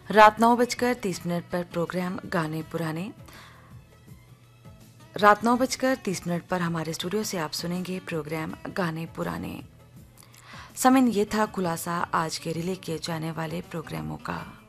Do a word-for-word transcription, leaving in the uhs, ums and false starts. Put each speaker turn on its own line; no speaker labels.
रात नौ बजकर तीस मिनट पर प्रोग्राम गाने पुराने। रात नौ बजकर तीस मिनट पर हमारे स्टूडियो से आप सुनेंगे प्रोग्राम गाने पुराने। समय ये था खुलासा आज के रिले किए जाने वाले प्रोग्रामों का।